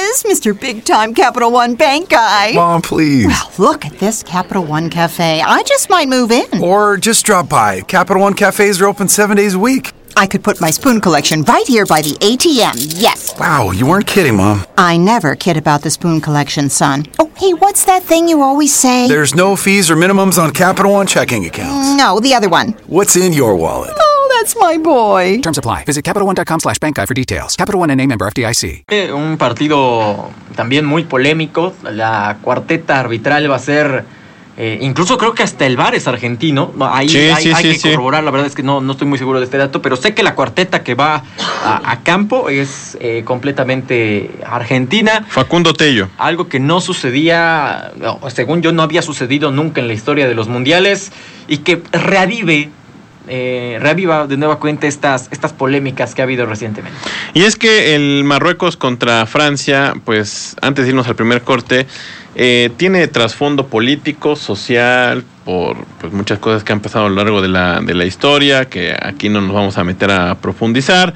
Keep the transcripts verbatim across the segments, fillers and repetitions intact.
is, Mister Big Time Capital One Bank guy. Mom, please. Well, look at this Capital One Cafe. I just might move in. Or just drop by. Capital One cafes are open seven days a week. I could put my spoon collection right here by the A T M, yes. Wow, you weren't kidding, Mom. I never kid about the spoon collection, son. Oh, hey, what's that thing you always say? There's no fees or minimums on Capital One checking accounts. No, the other one. What's in your wallet? Oh, that's my boy. Terms apply. Visit CapitalOne.com slash bank guide for details. Capital One N A member F D I C. Un partido también muy polémico. La cuarteta arbitral va a ser... Eh, incluso creo que hasta el V A R es argentino. Ahí sí, hay, sí, hay sí, que sí. corroborar. La verdad es que no, no estoy muy seguro de este dato, pero sé que la cuarteta que va a, a campo es eh, completamente argentina. Facundo Tello. Algo que no sucedía, no, según yo, no había sucedido nunca en la historia de los mundiales y que reavive Eh, reaviva de nueva cuenta estas, estas polémicas que ha habido recientemente. Y es que el Marruecos contra Francia, pues antes de irnos al primer corte, eh, tiene trasfondo político, social, por pues, muchas cosas que han pasado a lo largo de la, de la historia, que aquí no nos vamos a meter a profundizar,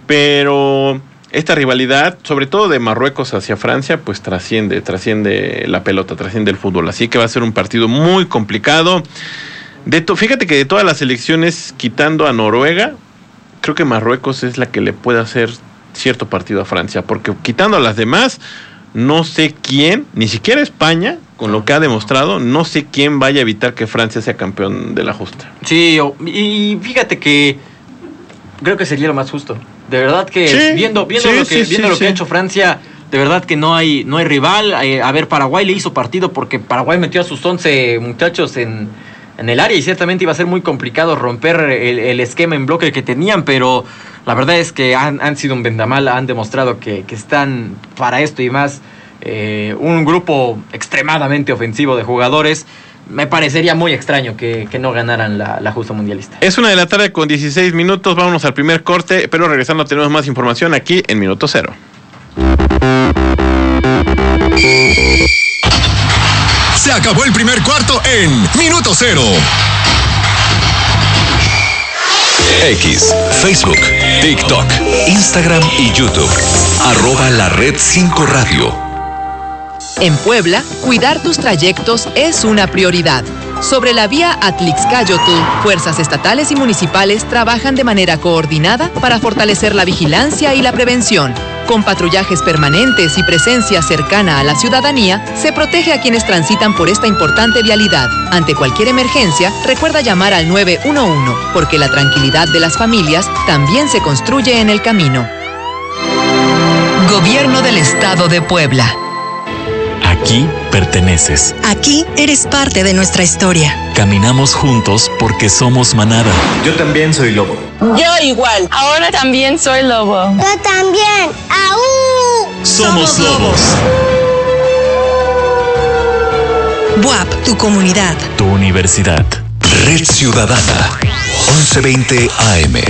pero esta rivalidad, sobre todo de Marruecos hacia Francia, pues trasciende, trasciende la pelota, trasciende el fútbol, así que va a ser un partido muy complicado. De to, fíjate que de todas las selecciones, quitando a Noruega, creo que Marruecos es la que le puede hacer cierto partido a Francia, porque quitando a las demás, no sé quién, ni siquiera España, con lo que ha demostrado, no sé quién vaya a evitar que Francia sea campeón de la justa. Sí, y fíjate que creo que sería lo más justo. De verdad que sí, viendo, viendo sí, lo que, sí, viendo sí, lo que sí. ha hecho Francia, de verdad que no hay, no hay rival. Eh, a ver, Paraguay le hizo partido porque Paraguay metió a sus once muchachos en... en el área y ciertamente iba a ser muy complicado romper el, el esquema en bloque que tenían, pero la verdad es que han, han sido un vendamal, han demostrado que, que están para esto y más. Eh, un grupo extremadamente ofensivo de jugadores. Me parecería muy extraño que, que no ganaran la, la justa mundialista. Es una de la tarde con dieciséis minutos, vámonos al primer corte, pero regresando tenemos más información aquí en Minuto Cero. Se acabó el primer cuarto en Minuto Cero. X, Facebook, TikTok, Instagram y YouTube. Arroba la red cinco radio. En Puebla, cuidar tus trayectos es una prioridad. Sobre la vía Atlixcáyotl, fuerzas estatales y municipales trabajan de manera coordinada para fortalecer la vigilancia y la prevención. Con patrullajes permanentes y presencia cercana a la ciudadanía, se protege a quienes transitan por esta importante vialidad. Ante cualquier emergencia, recuerda llamar al nueve uno uno, porque la tranquilidad de las familias también se construye en el camino. Gobierno del Estado de Puebla. Aquí perteneces. Aquí eres parte de nuestra historia. Caminamos juntos porque somos manada. Yo también soy lobo. Yo igual. Ahora también soy lobo. Yo también. ¡Aú! Somos lobos. B U A P, tu comunidad. Tu universidad. Red Ciudadana. once veinte A M.